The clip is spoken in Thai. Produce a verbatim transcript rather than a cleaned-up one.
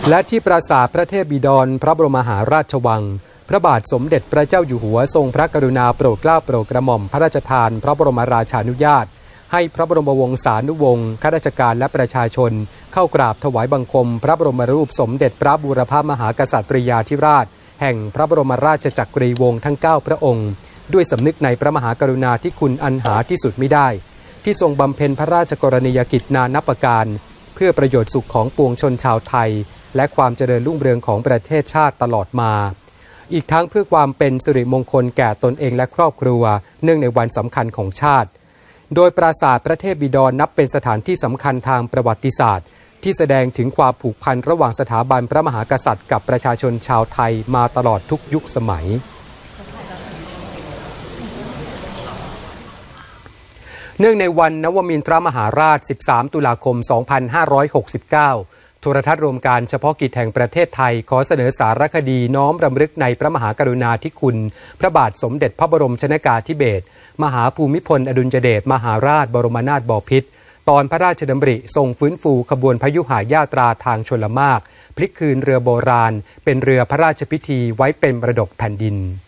และที่ปราสาทพระเทพบิดรพระบรมมหาราชวังพระบาทสมเด็จพระเจ้าอยู่หัวทรงพระกรุณาโปรดเกล้าโปรดกระหม่อมพระราชทานพระบรมราชานุญาตให้พระบรมวงศานุวงศ์ข้าราชการและประชาชนเข้ากราบถวายบังคมพระบรมรูปสมเด็จพระบูรพมหากษัตริยาธิราชแห่งพระบรมราชจักรีวงศ์ทั้งเก้าพระองค์ด้วยสำนึกในพระมหากรุณาธิคุณอันหาที่สุดมิได้ที่ทรงบำเพ็ญพระราชกรณียกิจนานับประการเพื่อประโยชน์สุขของปวงชนชาวไทยและความเจริญรุ่งเรืองของประเทศชาติตลอดมาอีกทั้งเพื่อความเป็นสิริมงคลแก่ตนเองและครอบครัวเนื่องในวันสำคัญของชาติโดยปราสาทพระเทพบิดรนับเป็นสถานที่สำคัญทางประวัติศาสตร์ที่แสดงถึงความผูกพันระหว่างสถาบันพระมหากษัตริย์กับประชาชนชาวไทยมาตลอดทุกยุคสมัยเนื่องในวันนวมินทรมหาราชสิบสามตุลาคมสองพันห้าร้อยหกสิบเก้าโทรทัศน์รวมการเฉพาะกิจแห่งประเทศไทยขอเสนอสารคดีน้อมรำลึกในพระมหากรุณาธิคุณพระบาทสมเด็จพระบรมชนกาธิเบศรมหาภูมิพลอดุลยเดชมหาราชบรมนาถบพิตรตอนพระราชดำริทรงฟื้นฟูขบวนพยุหญาตราทางชลมารพลิกคืนเรือโบราณเป็นเรือพระราชพิธีไว้เป็นมรดกแผ่นดิน